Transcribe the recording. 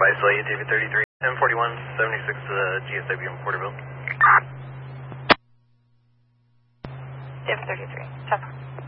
Isolate, David 33, 1041, 76 GSW in Porterville. David 33, check.